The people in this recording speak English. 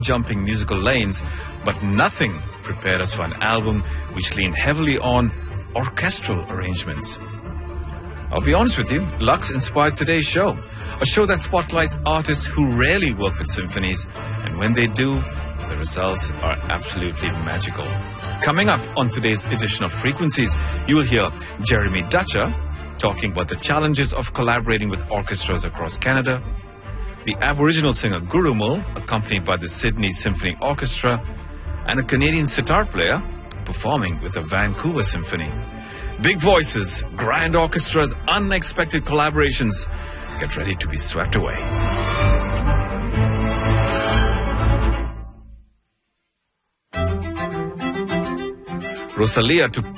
jumping musical lanes, but nothing prepared us for an album which leaned heavily on orchestral arrangements. I'll be honest with you, Lux inspired today's show, a show that spotlights artists who rarely work with symphonies, and when they do, the results are absolutely magical. Coming up on today's edition of Frequencies, you will hear Jeremy Dutcher talking about the challenges of collaborating with orchestras across Canada, the Aboriginal singer Gurrumul, accompanied by the Sydney Symphony Orchestra, and a Canadian sitar player performing with the Vancouver Symphony. Big voices, grand orchestras, unexpected collaborations. Get ready to be swept away. Rosalia took